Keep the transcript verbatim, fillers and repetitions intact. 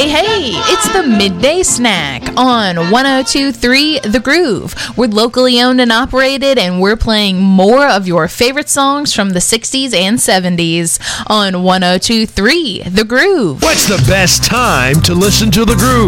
Hey, hey, it's the Midday Snack on one oh two point three The Groove. We're locally owned and operated, and we're playing more of your favorite songs from the sixties and seventies on one oh two point three The Groove. What's the best time to listen to The Groove?